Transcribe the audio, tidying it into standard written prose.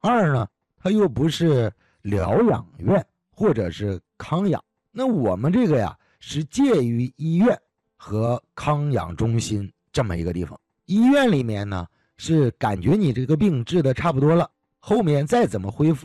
二呢，它又不是疗养院或者是康养。那我们这个呀，是介于医院和康养中心这么一个地方。医院里面呢，是感觉你这个病治的差不多了，后面再怎么恢复